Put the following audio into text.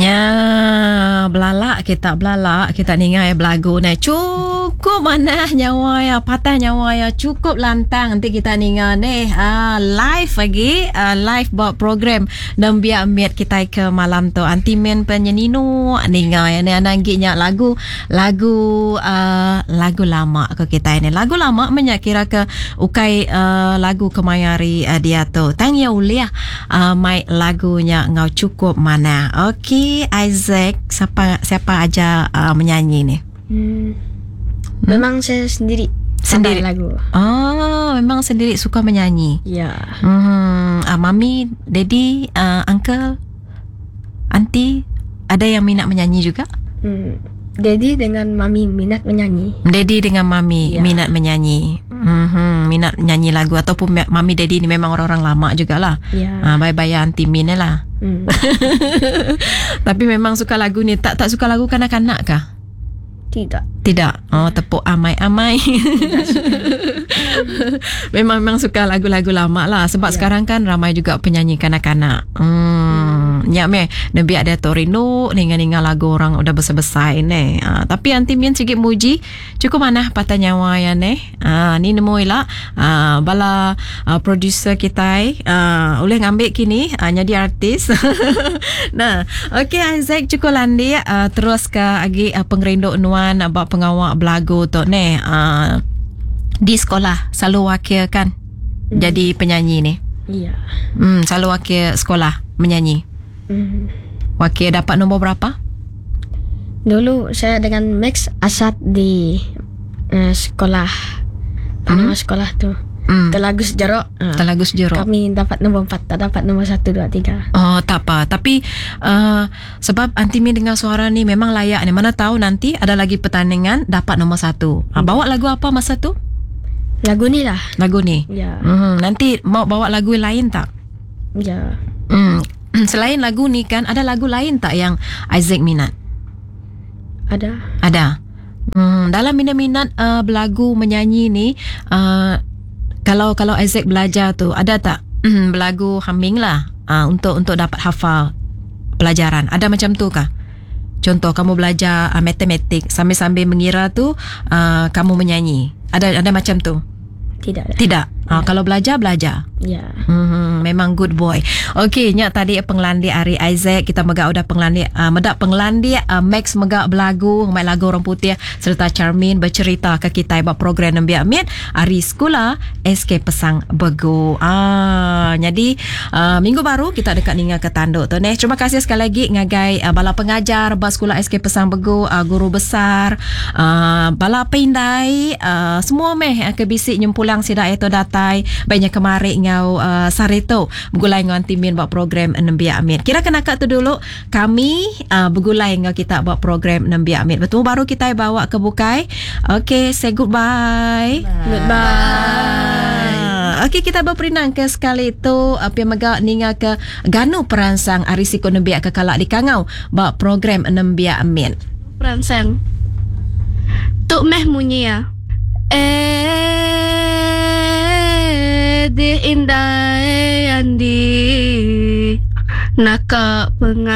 Ya, belalak kita ningai belagu ni cukup mana nyawa ya patah nyawa ya cukup lantang nanti kita ningai ni live lagi live buat program dan biar miat kita ke malam tu anti men penyanino ningai ni anangginya lagu lama ke kita ini lagu lama menyakira ke ukai lagu kemayari dia tu tang ya uliah mai lagunya ngau cukup mana. Okey, Isaac, siapa aja menyanyi ni? Memang saya sendiri lagu. Oh, memang sendiri suka menyanyi. Ya. Mami, daddy, uncle, auntie, ada yang minat menyanyi juga? Daddy dengan mami minat menyanyi. Daddy dengan mami minat menyanyi. Minat nyanyi lagu ataupun mami daddy ni memang orang-orang lama jugalah. Bye-bye auntie Min lah. Tapi memang suka lagu ni. Tak suka lagu kanak-kanak kah? Tidak. Oh, tepuk amai-amai. Memang suka lagu-lagu lama lah. Sebab sekarang kan ramai juga penyanyi kanak-kanak. Nyak meh nabi ada Torino ninga lagu orang udah besar-besar ini. Tapi anti Min sikit muji cukup mana patah nyawa ya ni. Ni nemu lah bala producer kita boleh ngambil kini jadi artis. Nah, okey Isaac cukup landi terus ke agi pengerinduk nuan buat pengawak belagu tu ni. Di sekolah selalu wakil kan jadi penyanyi ni. Iya. Selalu wakil sekolah menyanyi. Wakil dapat nombor berapa? Dulu saya dengan Max Asad di sekolah. Nama sekolah tu Telagus Jeruk. Telagus Jeruk. Kami dapat nombor 4, tak dapat nombor 1, 2, 3. Oh, tak apa. Tapi sebab Aunty Min dengar suara ni memang layak ni. Mana tahu nanti ada lagi pertandingan dapat nombor 1. Bawa lagu apa masa tu? Lagu ni lah. Lagu ni? Ya. Nanti mau bawa lagu lain tak? Ya. Selain lagu ni kan ada lagu lain tak yang Isaac minat? Ada. Dalam minat belagu menyanyi ni kalau Isaac belajar tu ada tak belagu humming lah untuk dapat hafal pelajaran? Ada macam tu kah? Contoh kamu belajar matematik sambil mengira tu kamu menyanyi. Ada macam tu? Tidak. Kalau belajar. Ya. Memang good boy. Okey, nyak tadi penglandi Ari Isaac kita megak udah penglandi medak penglandi Max megak belagu mai lagu orang putih serta Charmin bercerita ke kita buat program nembi amit Ari sekolah SK Pesang Begu. Jadi minggu baru kita dekat ninga ke tanduk tu ni. Terima kasih sekali lagi ngagai bala pengajar bas sekolah SK Pesang Begu, guru besar, bala pindai semua meh ke bisik nyempulang sida itu datai banyak kemari ngau sarito bergulai ngau Aunty Min buat program Nembi Amit. Kira kena kat tu dulu kami bergulai ngau kita buat program Nembi Amit. Betul baru kita bawa ke bukai. Okay, say goodbye. Goodbye. Okay, kita berperinang ke sekali itu pia megak ninga ke ganu peransang arisiko Nembi ke kalak di Kangau buat program Nembi Amit. Peransang Tuk meh munyi ya. Di indah andi naka